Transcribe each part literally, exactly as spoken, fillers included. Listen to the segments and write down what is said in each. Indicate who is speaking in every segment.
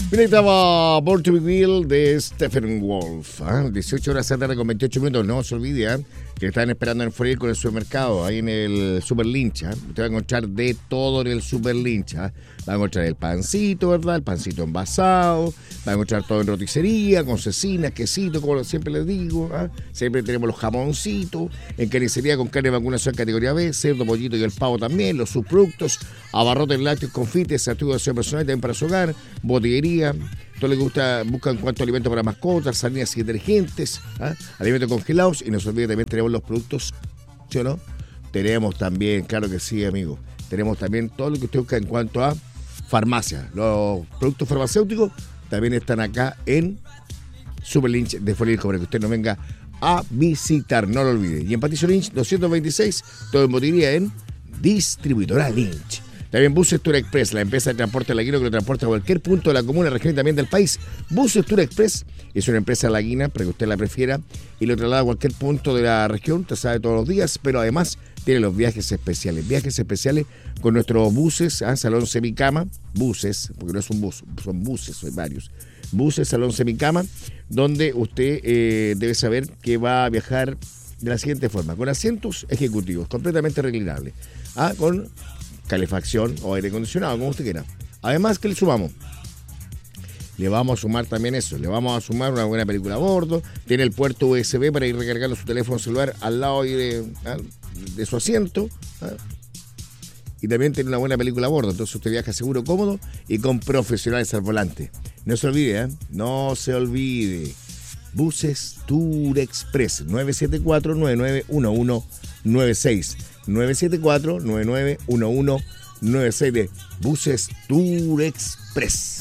Speaker 1: Mira, estaba Born to Be Wild de Stephen Wolf. ¿eh? dieciocho horas de la tarde con veintiocho minutos. No se olvide ¿eh? que están esperando en Fourier con el supermercado, ahí en el Super Lynch. ¿eh? Usted va a encontrar de todo en el Super Lynch. ¿eh? Va a encontrar el pancito, ¿verdad? El pancito envasado. Va a encontrar todo en roticería, con cecinas, quesito, como siempre les digo. ¿eh? Siempre tenemos los jamoncitos. En carnicería con carne de vacunación categoría B, cerdo, pollito y el pavo también. Los subproductos, abarrotes lácteos, confites, artículos de aseo personal también para su hogar, botillería. Todo le gusta, buscan cuánto alimento para mascotas, salinas y detergentes, ¿eh? alimentos congelados. Y no se olvide, también tenemos los productos, ¿sí o no? Tenemos también, claro que sí, amigo. Tenemos también todo lo que usted busca en cuanto a farmacia. Los productos farmacéuticos también están acá en Super Lynch de Fourier, para que usted nos venga a visitar, no lo olvide. Y en Patricio Lynch doscientos veintiséis, todo en botillería en Distribuidora Lynch. También Buses Tour Express, la empresa de transporte laguino que lo transporta a cualquier punto de la comuna, región y también del país. Buses Tour Express es una empresa laguina, para que usted la prefiera, y lo traslada a cualquier punto de la región, usted sabe, todos los días, pero además tiene los viajes especiales. Viajes especiales con nuestros buses, ¿eh? Salón semicama, buses, porque no es un bus, son buses, hay varios. Buses, salón semicama, donde usted eh, debe saber que va a viajar de la siguiente forma, con asientos ejecutivos, completamente reclinables, ¿ah? con calefacción o aire acondicionado, como usted quiera. Además, que le sumamos? Le vamos a sumar también eso, le vamos a sumar una buena película a bordo, tiene el puerto U S B para ir recargando su teléfono celular al lado de, de su asiento, ¿ah? y también tiene una buena película a bordo, entonces usted viaja seguro, cómodo y con profesionales al volante. No se olvide, ¿eh? no se olvide. Buses Tour Express, nueve siete cuatro, nueve nueve uno uno nueve seis. nueve siete cuatro, nueve nueve uno uno nueve seis de Buses Tour Express.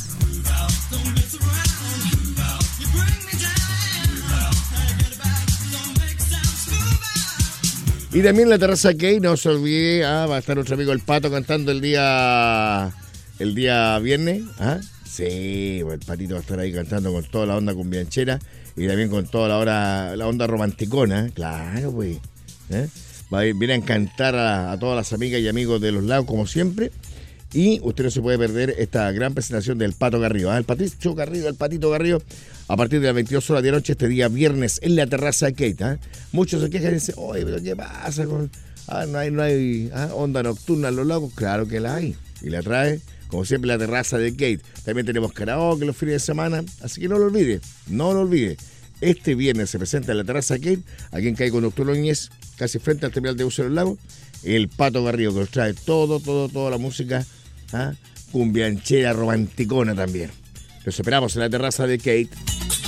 Speaker 1: Y también la terraza Key, no se olvide, ah, va a estar nuestro amigo El Pato cantando el día el día viernes. ¿ah? Sí, el Patito va a estar ahí cantando con toda la onda cumbianchera y también con toda la, hora, la onda romanticona. Claro, pues. ¿eh? Va a ir, viene a encantar a, a todas las amigas y amigos de los lados, como siempre. Y usted no se puede perder esta gran presentación del Pato Garrido. ¿eh? El Patito Garrido, el Patito Garrido, a partir de las veintidós horas de la noche, este día viernes, en la terraza de Kate. ¿eh? Muchos se quejan y dicen, oye, pero ¿qué pasa con...? Ah, no hay, no hay ¿ah? onda nocturna en los lagos. Claro que la hay. Y la trae, como siempre, la terraza de Kate. También tenemos karaoke los fines de semana. Así que no lo olvide, no lo olvide. Este viernes se presenta en la terraza de Kate, aquí en calle Conductor Núñez, casi frente al terminal de buses de los lagos, el Pato Garrido, que nos trae todo, todo, toda la música ¿ah? cumbianchera, romanticona también. Los esperamos en la terraza de Kate.